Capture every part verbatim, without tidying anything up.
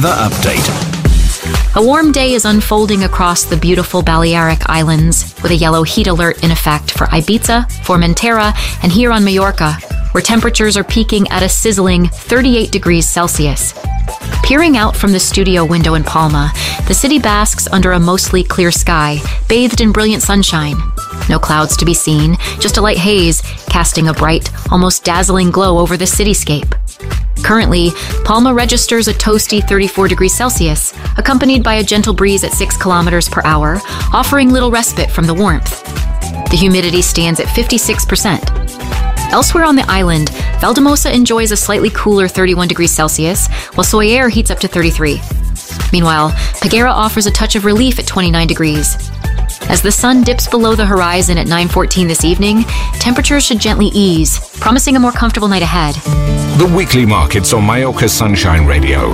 The update. A warm day is unfolding across the beautiful Balearic Islands, with a yellow heat alert in effect for Ibiza, Formentera, and here on Majorca, where temperatures are peaking at a sizzling thirty-eight degrees Celsius. Peering out from the studio window in Palma, the city basks under a mostly clear sky, bathed in brilliant sunshine. No clouds to be seen, just a light haze, casting a bright, almost dazzling glow over the cityscape. Currently, Palma registers a toasty thirty-four degrees Celsius, accompanied by a gentle breeze at six kilometers per hour, offering little respite from the warmth. The humidity stands at fifty-six percent. Elsewhere on the island, Valdemosa enjoys a slightly cooler thirty-one degrees Celsius, while Soller heats up to thirty-three. Meanwhile, Peguera offers a touch of relief at twenty-nine degrees. As the sun dips below the horizon at nine fourteen this evening, temperatures should gently ease, promising a more comfortable night ahead. The weekly markets on Majorca Sunshine Radio.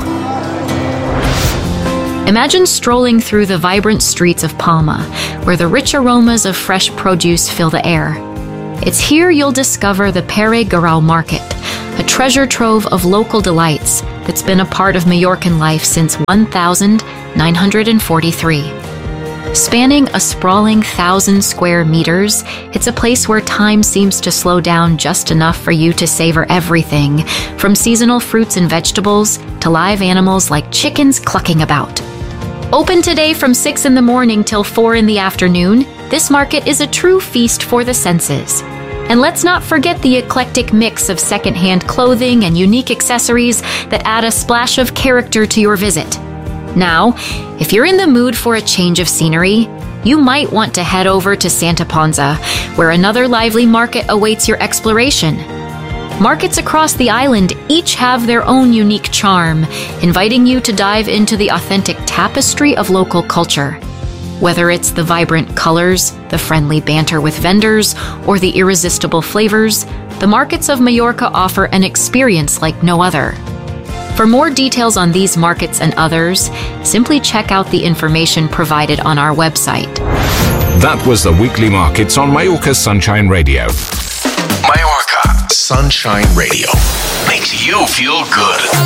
Imagine strolling through the vibrant streets of Palma, where the rich aromas of fresh produce fill the air. It's here you'll discover the Pere Garau Market, a treasure trove of local delights that's been a part of Majorcan life since one thousand nine hundred forty-three. Spanning a sprawling thousand square meters, it's a place where time seems to slow down just enough for you to savor everything, from seasonal fruits and vegetables to live animals like chickens clucking about. Open today from six in the morning till four in the afternoon, this market is a true feast for the senses. And let's not forget the eclectic mix of second-hand clothing and unique accessories that add a splash of character to your visit. Now, if you're in the mood for a change of scenery, you might want to head over to Santa Ponsa, where another lively market awaits your exploration. Markets across the island each have their own unique charm, inviting you to dive into the authentic tapestry of local culture. Whether it's the vibrant colors, the friendly banter with vendors, or the irresistible flavors, the markets of Majorca offer an experience like no other. For more details on these markets and others, simply check out the information provided on our website. That was the weekly markets on Majorca Sunshine Radio. Majorca Sunshine Radio makes you feel good.